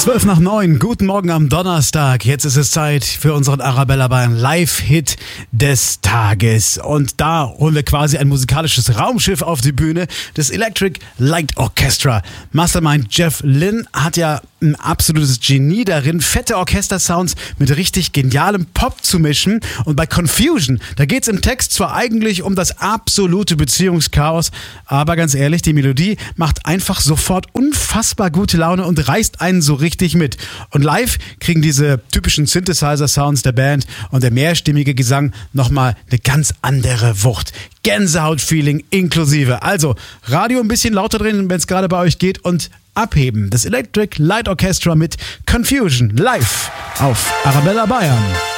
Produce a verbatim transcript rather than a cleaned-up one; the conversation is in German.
zwölf nach neun, guten Morgen am Donnerstag. Jetzt ist es Zeit für unseren Arabella Bayern Live-Hit des Tages. Und da holen wir quasi ein musikalisches Raumschiff auf die Bühne, das Electric Light Orchestra. Mastermind Jeff Lynne hat ja ein absolutes Genie darin, fette Orchestersounds mit richtig genialem Pop zu mischen. Und bei Confusion, da geht es im Text zwar eigentlich um das absolute Beziehungschaos, aber ganz ehrlich, die Melodie macht einfach sofort unfassbar gute Laune und reißt einen so richtig mit. Und live kriegen diese typischen Synthesizer-Sounds der Band und der mehrstimmige Gesang nochmal eine ganz andere Wucht. Gänsehaut-Feeling inklusive. Also Radio ein bisschen lauter drin, wenn es gerade bei euch geht, und abheben. Das Electric Light Orchestra mit Confusion live auf Arabella Bayern.